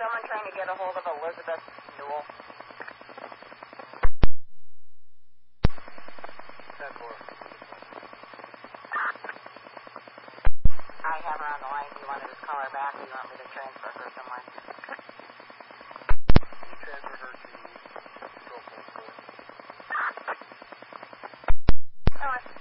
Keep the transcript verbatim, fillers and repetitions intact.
someone trying to get a hold of Elizabeth Newell? ten four. I have her on the line. Do you want to just call her back, or do you want me to transfer her somewhere? You transfer her to Control Point four. Oh,